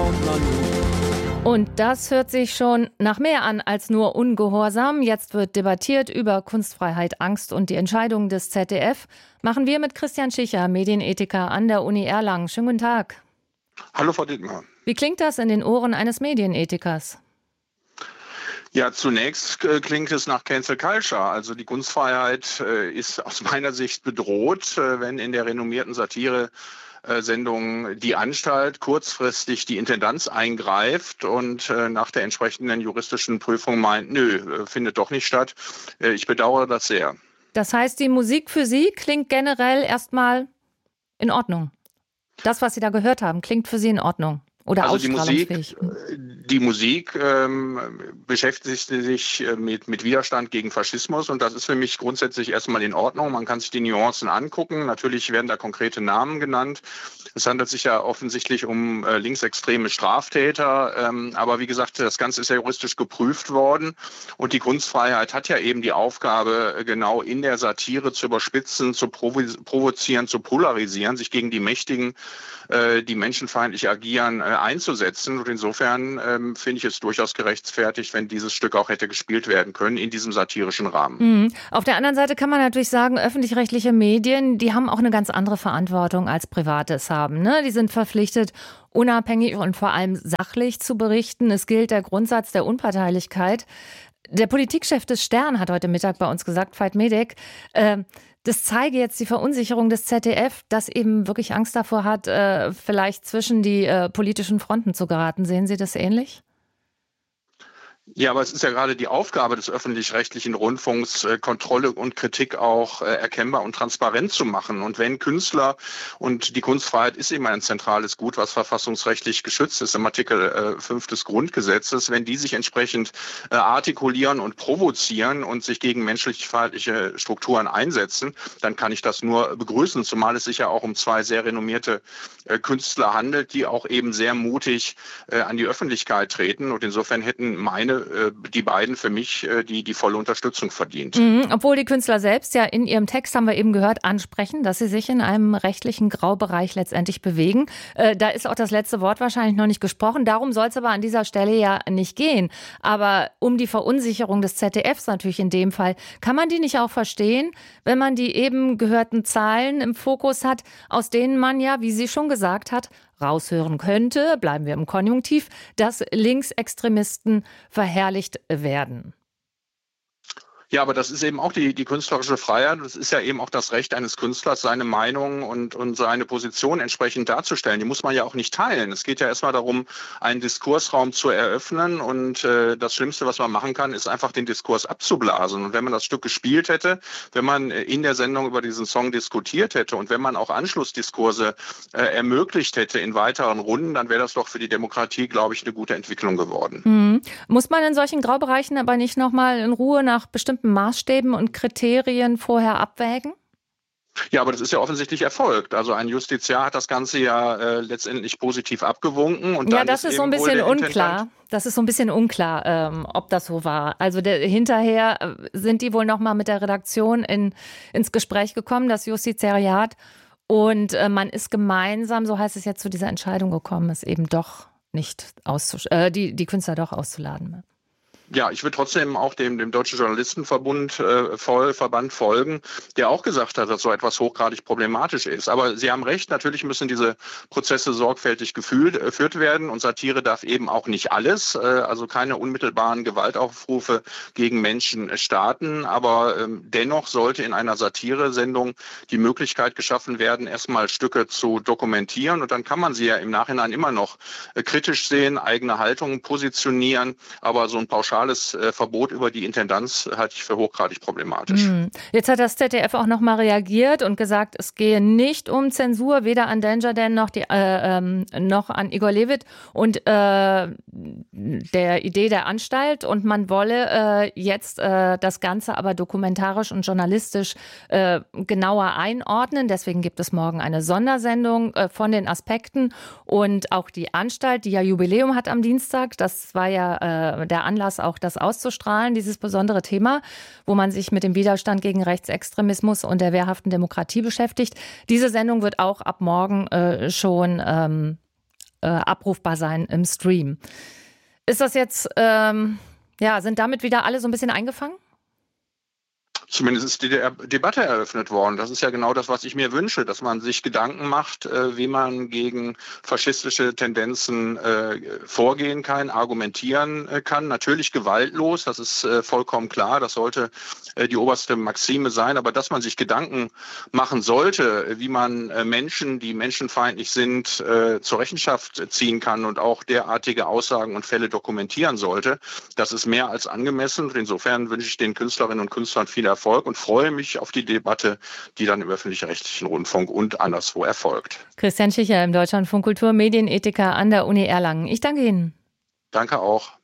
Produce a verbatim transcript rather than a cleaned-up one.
Und das hört sich schon nach mehr an als nur Ungehorsam. Jetzt wird debattiert über Kunstfreiheit, Angst und die Entscheidung des Z D F. Machen wir mit Christian Schicher, Medienethiker an der Uni Erlangen. Schönen guten Tag. Hallo, Frau Dittmar. Wie klingt das in den Ohren eines Medienethikers? Ja, zunächst äh, klingt es nach Cancel Culture. Also die Kunstfreiheit äh, ist aus meiner Sicht bedroht, äh, wenn in der renommierten Satire Sendung Die Anstalt kurzfristig die Intendanz eingreift und äh, nach der entsprechenden juristischen Prüfung meint, nö, findet doch nicht statt. Äh, ich bedauere das sehr. Das heißt, die Musik für Sie klingt generell erstmal in Ordnung. Das, was Sie da gehört haben, klingt für Sie in Ordnung. Oder also die Musik, ausstrahlungsfähig. die Musik ähm, beschäftigt sich mit, mit Widerstand gegen Faschismus und das ist für mich grundsätzlich erstmal in Ordnung. Man kann sich die Nuancen angucken. Natürlich werden da konkrete Namen genannt. Es handelt sich ja offensichtlich um äh, linksextreme Straftäter. Ähm, aber wie gesagt, das Ganze ist ja juristisch geprüft worden und die Kunstfreiheit hat ja eben die Aufgabe, äh, genau in der Satire zu überspitzen, zu provo- provozieren, zu polarisieren, sich gegen die Mächtigen, äh, die menschenfeindlich agieren, äh, einzusetzen. Und insofern ähm, finde ich es durchaus gerechtfertigt, wenn dieses Stück auch hätte gespielt werden können in diesem satirischen Rahmen. Mhm. Auf der anderen Seite kann man natürlich sagen, öffentlich-rechtliche Medien, die haben auch eine ganz andere Verantwortung als Private es haben. Ne? Die sind verpflichtet, unabhängig und vor allem sachlich zu berichten. Es gilt der Grundsatz der Unparteilichkeit. Der Politikchef des Stern hat heute Mittag bei uns gesagt, Veit Medek, äh, das zeige jetzt die Verunsicherung des Z D F, das eben wirklich Angst davor hat, äh, vielleicht zwischen die äh, politischen Fronten zu geraten. Sehen Sie das ähnlich? Ja, aber es ist ja gerade die Aufgabe des öffentlich-rechtlichen Rundfunks, äh, Kontrolle und Kritik auch äh, erkennbar und transparent zu machen. Und wenn Künstler, und die Kunstfreiheit ist immer ein zentrales Gut, was verfassungsrechtlich geschützt ist im Artikel äh, fünf des Grundgesetzes, wenn die sich entsprechend äh, artikulieren und provozieren und sich gegen menschlich-feindliche Strukturen einsetzen, dann kann ich das nur begrüßen, zumal es sich ja auch um zwei sehr renommierte äh, Künstler handelt, die auch eben sehr mutig äh, an die Öffentlichkeit treten. Und insofern hätten meine die beiden für mich die, die volle Unterstützung verdient. Mhm, obwohl die Künstler selbst ja in ihrem Text, haben wir eben gehört, ansprechen, dass sie sich in einem rechtlichen Graubereich letztendlich bewegen. Äh, da ist auch das letzte Wort wahrscheinlich noch nicht gesprochen. Darum soll es aber an dieser Stelle ja nicht gehen. Aber um die Verunsicherung des Z D Fs natürlich in dem Fall, kann man die nicht auch verstehen, wenn man die eben gehörten Zahlen im Fokus hat, aus denen man ja, wie sie schon gesagt hat, raushören könnte, bleiben wir im Konjunktiv, dass Linksextremisten verherrlicht werden. Ja, aber das ist eben auch die, die künstlerische Freiheit. Das ist ja eben auch das Recht eines Künstlers, seine Meinung und, und seine Position entsprechend darzustellen. Die muss man ja auch nicht teilen. Es geht ja erstmal darum, einen Diskursraum zu eröffnen. Und äh, das Schlimmste, was man machen kann, ist einfach den Diskurs abzublasen. Und wenn man das Stück gespielt hätte, wenn man in der Sendung über diesen Song diskutiert hätte und wenn man auch Anschlussdiskurse äh, ermöglicht hätte in weiteren Runden, dann wäre das doch für die Demokratie, glaube ich, eine gute Entwicklung geworden. Mhm. Muss man in solchen Graubereichen aber nicht nochmal in Ruhe nach bestimmten Maßstäben und Kriterien vorher abwägen? Ja, aber das ist ja offensichtlich erfolgt. Also ein Justiziar hat das Ganze ja äh, letztendlich positiv abgewunken. Und ja, dann das ist, ist so ein bisschen unklar. Intendant Das ist so ein bisschen unklar, ähm, ob das so war. Also der, hinterher sind die wohl noch mal mit der Redaktion in, ins Gespräch gekommen, das Justiziariat. Und äh, man ist gemeinsam, so heißt es jetzt, zu dieser Entscheidung gekommen, es eben doch nicht auszusch- äh, die, die Künstler doch auszuladen. Ja, ich würde trotzdem auch dem, dem Deutschen Journalistenverbund, äh, voll, Verband folgen, der auch gesagt hat, dass so etwas hochgradig problematisch ist. Aber Sie haben recht, natürlich müssen diese Prozesse sorgfältig gefühlt, äh, geführt werden und Satire darf eben auch nicht alles, äh, also keine unmittelbaren Gewaltaufrufe gegen Menschen äh, starten. Aber ähm, dennoch sollte in einer Satiresendung die Möglichkeit geschaffen werden, erstmal Stücke zu dokumentieren und dann kann man sie ja im Nachhinein immer noch äh, kritisch sehen, eigene Haltungen positionieren, aber so ein pauschal Verbot über die Intendanz halte ich für hochgradig problematisch. Jetzt hat das Z D F auch noch mal reagiert und gesagt, es gehe nicht um Zensur, weder an Danger Dan noch, die, äh, ähm, noch an Igor Levit und äh, der Idee der Anstalt. Und man wolle äh, jetzt äh, das Ganze aber dokumentarisch und journalistisch äh, genauer einordnen. Deswegen gibt es morgen eine Sondersendung äh, von den Aspekten. Und auch die Anstalt, die ja Jubiläum hat am Dienstag, das war ja äh, der Anlass, auch das auszustrahlen, dieses besondere Thema, wo man sich mit dem Widerstand gegen Rechtsextremismus und der wehrhaften Demokratie beschäftigt. Diese Sendung wird auch ab morgen äh, schon ähm, äh, abrufbar sein im Stream. Ist das jetzt, ähm, ja, sind damit wieder alle so ein bisschen eingefangen? Zumindest ist die De- Debatte eröffnet worden. Das ist ja genau das, was ich mir wünsche, dass man sich Gedanken macht, äh, wie man gegen faschistische Tendenzen äh, vorgehen kann, argumentieren äh, kann. Natürlich gewaltlos, das ist äh, vollkommen klar. Das sollte äh, die oberste Maxime sein. Aber dass man sich Gedanken machen sollte, wie man äh, Menschen, die menschenfeindlich sind, äh, zur Rechenschaft ziehen kann und auch derartige Aussagen und Fälle dokumentieren sollte, das ist mehr als angemessen. Insofern wünsche ich den Künstlerinnen und Künstlern viel Erfolg. Erfolg und freue mich auf die Debatte, die dann im öffentlich-rechtlichen Rundfunk und anderswo erfolgt. Christian Schicher im Deutschlandfunk Kultur Medienethiker an der Uni Erlangen. Ich danke Ihnen. Danke auch.